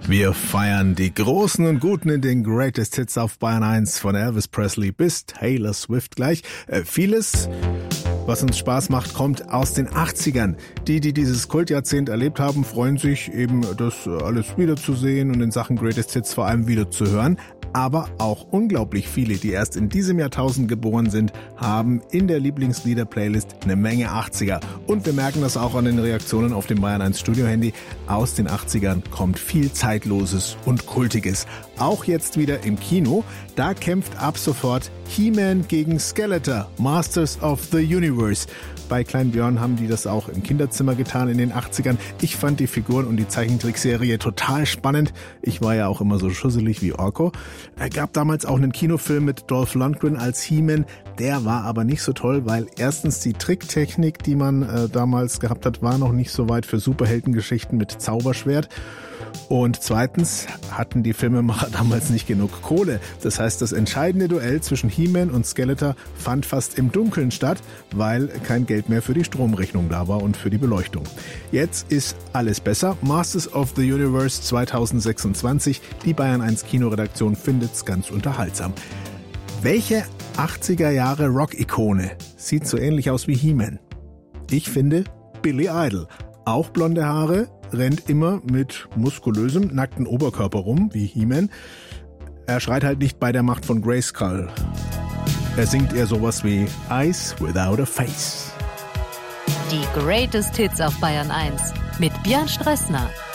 Wir feiern die Großen und Guten in den Greatest Hits auf Bayern 1 von Elvis Presley bis Taylor Swift gleich. Vieles, was uns Spaß macht, kommt aus den 80ern. Die dieses Kultjahrzehnt erlebt haben, freuen sich eben, das alles wiederzusehen und in Sachen Greatest Hits vor allem wiederzuhören. Aber auch unglaublich viele, die erst in diesem Jahrtausend geboren sind, haben in der Lieblingslieder-Playlist eine Menge 80er. Und wir merken das auch an den Reaktionen auf dem Bayern 1 Studio-Handy. Aus den 80ern kommt viel Zeitloses und Kultiges. Auch jetzt wieder im Kino. Da kämpft ab sofort He-Man gegen Skeletor, Masters of the Universe. Bei Klein Björn haben die das auch im Kinderzimmer getan in den 80ern. Ich fand die Figuren und die Zeichentrickserie total spannend. Ich war ja auch immer so schusselig wie Orko. Es gab damals auch einen Kinofilm mit Dolph Lundgren als He-Man. Der war aber nicht so toll, weil erstens die Tricktechnik, die man damals gehabt hat, war noch nicht so weit für Superheldengeschichten mit Zauberschwert. Und zweitens hatten die Filmemacher damals nicht genug Kohle. Das heißt, das entscheidende Duell zwischen He-Man und Skeletor fand fast im Dunkeln statt, weil kein Geld mehr für die Stromrechnung da war und für die Beleuchtung. Jetzt ist alles besser. Masters of the Universe 2026. Die Bayern 1 Kinoredaktion findet's ganz unterhaltsam. Welche 80er Jahre Rock-Ikone sieht so ähnlich aus wie He-Man? Ich finde Billy Idol. Auch blonde Haare, rennt immer mit muskulösem, nackten Oberkörper rum, wie He-Man. Er schreit halt nicht bei der Macht von Grayskull. Er singt eher sowas wie Eyes Without a Face. Die Greatest Hits auf Bayern 1 mit Björn Strössner.